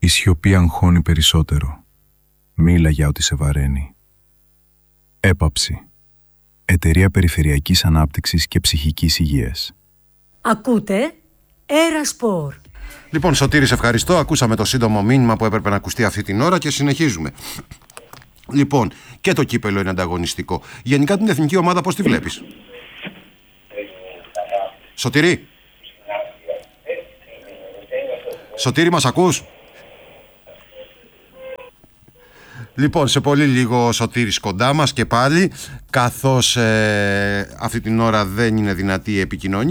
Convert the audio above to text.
σιωπή αγχώνει περισσότερο. Μίλα για ό,τι σε βαραίνει. Έπαψη. Εταιρεία Περιφερειακής Ανάπτυξης και Ψυχικής Υγείας. Ακούτε Aerosport. Λοιπόν, Σωτήρη, σε ευχαριστώ. Ακούσαμε το σύντομο μήνυμα που έπρεπε να ακουστεί αυτή την ώρα και συνεχίζουμε. Λοιπόν, και το κύπελο είναι ανταγωνιστικό. Γενικά την εθνική ομάδα πώς τη βλέπεις? Σωτήρη? Σωτήρη, μας ακούς? Λοιπόν, σε πολύ λίγο ο Σωτήρης κοντά μας και πάλι, καθώς αυτή την ώρα δεν είναι δυνατή η επικοινωνία.